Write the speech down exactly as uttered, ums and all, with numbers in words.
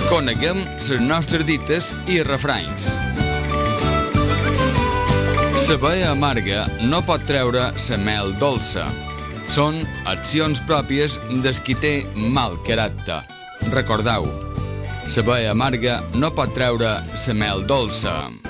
Coneguem les nostres dites i refranys. La veia amarga no pot treure la mel dolça. Són accions pròpies del qui té mal caràcter. Recordeu, la veia amarga no pot treure la mel dolça.